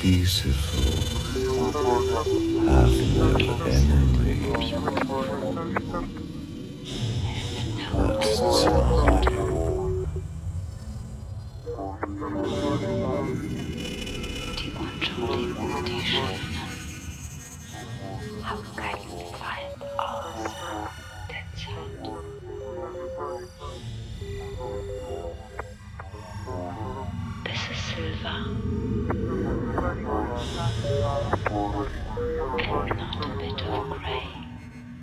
peaceful, have no enemy. That's time. Die unschuldigen, die Schönen, haben keinen Feind außer der Zeit. This is Silva, and not a bit of grey.